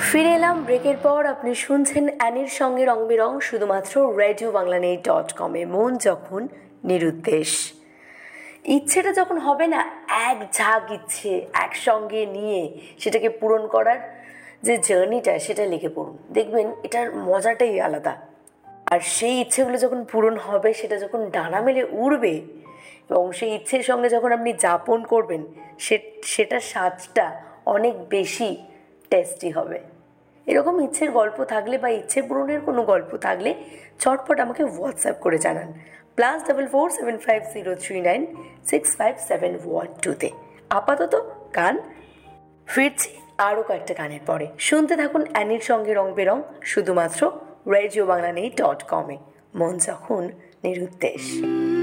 ফিরে এলাম ব্রেকের পর। আপনি শুনছেন অ্যানির সঙ্গে রং বেরং, শুধুমাত্র রেডিও বাংলা নেই .com-এ। মন যখন নিরুদ্দেশ, ইচ্ছেটা যখন হবে না, এক ঝাঁক ইচ্ছে একসঙ্গে নিয়ে সেটাকে পূরণ করার যে জার্নিটা, সেটা লেগে পড়ুন, দেখবেন এটার মজাটাই আলাদা। আর সেই ইচ্ছেগুলো যখন পূরণ হবে, সেটা যখন ডানা মেলে উড়বে এবং সেই ইচ্ছের সঙ্গে যখন আপনি যাপন করবেন, সেটার স্বাদটা অনেক বেশি টেস্টি হবে। এরকম ইচ্ছের গল্প থাকলে বা ইচ্ছে পূরণের কোনো গল্প থাকলে চটপট আমাকে হোয়াটসঅ্যাপ করে জানান +4475396571 আপাতত গান ফিরছি আরও কয়েকটা গানের পরে। শুনতে থাকুন অ্যানির সঙ্গে রং বেরং, শুধুমাত্র রেডিও বাংলা নেই .com-এ। মন যখন নিরুদ্দেশ।